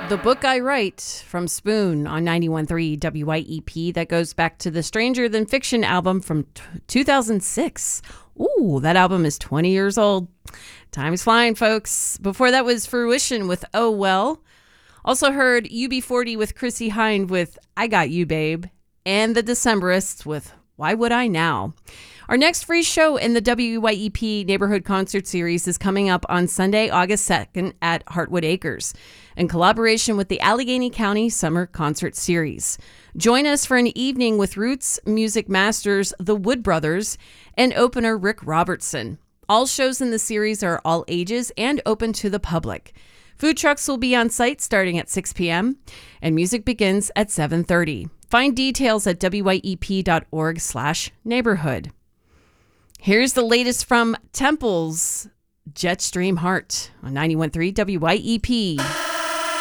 The Book I Write from Spoon on 91.3 WYEP. That goes back to the Stranger Than Fiction album from 2006. Ooh, that album is 20 years old. Time's flying, folks. Before that was Fruition with Oh Well. Also heard UB40 with Chrissy Hind with I Got You, Babe. And the Decemberists with Why Would I Now? Our next free show in the WYEP Neighborhood Concert Series is coming up on Sunday, August 2nd at Heartwood Acres in collaboration with the Allegheny County Summer Concert Series. Join us for an evening with Roots music masters The Wood Brothers and opener Rick Robertson. All shows in the series are all ages and open to the public. Food trucks will be on site starting at 6 p.m. and music begins at 7:30. Find details at wyep.org/neighborhood. Here's the latest from Temple's Jetstream Heart on 91.3 WYEP.